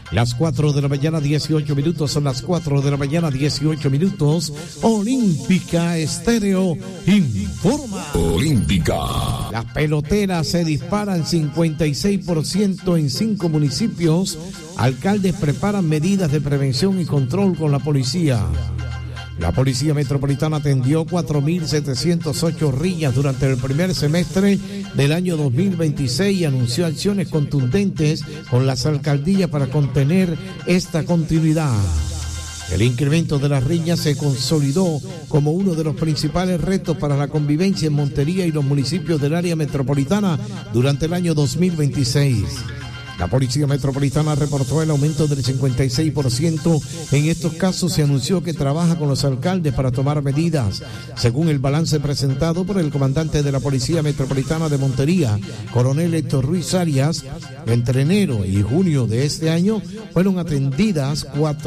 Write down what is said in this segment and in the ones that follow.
Las 4 de la mañana, 18 minutos, son las 4 de la mañana, 18 minutos. Olímpica Estéreo informa. Olímpica. Las peloteras se disparan 56% en 5 municipios. Alcaldes preparan medidas de prevención y control con la policía. La Policía Metropolitana atendió 4.708 riñas durante el primer semestre del año 2026 y anunció acciones contundentes con las alcaldías para contener esta continuidad. El incremento de las riñas se consolidó como uno de los principales retos para la convivencia en Montería y los municipios del área metropolitana durante el año 2026. La Policía Metropolitana reportó el aumento del 56%. En estos casos se anunció que trabaja con los alcaldes para tomar medidas. Según el balance presentado por el comandante de la Policía Metropolitana de Montería, coronel Héctor Ruiz Arias, entre enero y junio de este año fueron atendidas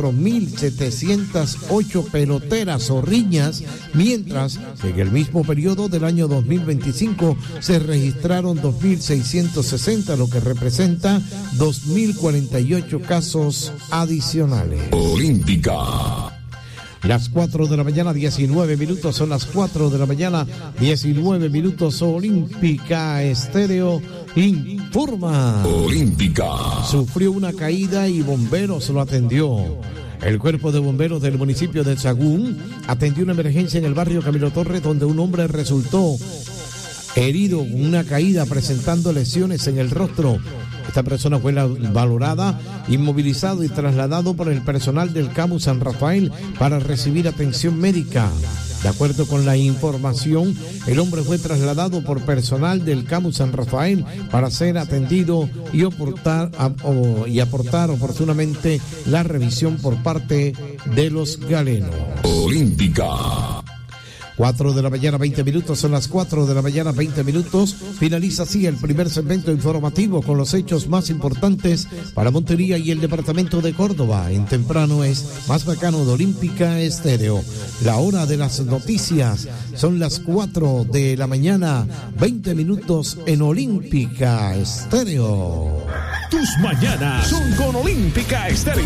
4.708 peloteras o riñas, mientras que en el mismo periodo del año 2025 se registraron 2.660, lo que representa 2.048 casos adicionales. Olímpica. Las 4 de la mañana, 19 minutos, son las 4 de la mañana, 19 minutos. Olímpica Estéreo informa. Olímpica. Sufrió una caída y bomberos lo atendió. El cuerpo de bomberos del municipio de Sagún atendió una emergencia en el barrio Camilo Torres, donde un hombre resultó herido con una caída presentando lesiones en el rostro. Esta persona fue valorada, inmovilizado y trasladado por el personal del CAMU San Rafael para recibir atención médica. De acuerdo con la información, el hombre fue trasladado por personal del CAMU San Rafael para ser atendido y aportar oportunamente la revisión por parte de los galenos. Olímpica. 4 de la mañana, 20 minutos, son las 4 de la mañana, 20 minutos. Finaliza así el primer segmento informativo con los hechos más importantes para Montería y el departamento de Córdoba. En temprano es Más Bacano de Olímpica Estéreo. La hora de las noticias son las 4 de la mañana, 20 minutos en Olímpica Estéreo. Tus mañanas son con Olímpica Estéreo.